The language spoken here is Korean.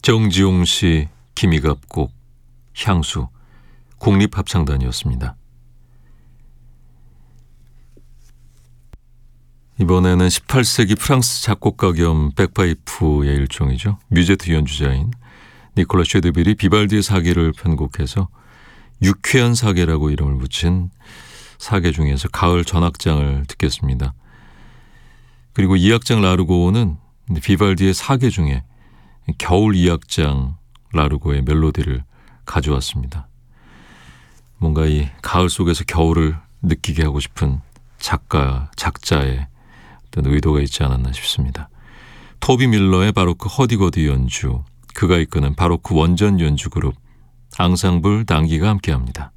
정지용 씨, 김희갑 곡 향수, 국립합창단이었습니다. 이번에는 18세기 프랑스 작곡가 겸 백파이프의 일종이죠. 뮤제트 연주자인 니콜라 쉐드빌이 비발디의 사계를 편곡해서 유쾌한 사계라고 이름을 붙인 사계 중에서 가을 전악장을 듣겠습니다. 그리고 2악장 라르고는 비발디의 사계 중에 겨울 2악장 라르고의 멜로디를 가져왔습니다. 뭔가 이 가을 속에서 겨울을 느끼게 하고 싶은 작자의 어떤 의도가 있지 않았나 싶습니다. 토비 밀러의 바로크 허디거디 연주, 그가 이끄는 바로크 원전 연주 그룹 앙상블 당기가 함께합니다.